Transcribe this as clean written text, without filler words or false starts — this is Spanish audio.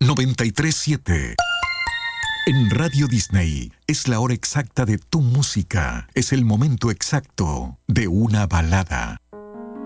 93.7. En Radio Disney es la hora exacta de tu música. Es el momento exacto de una balada.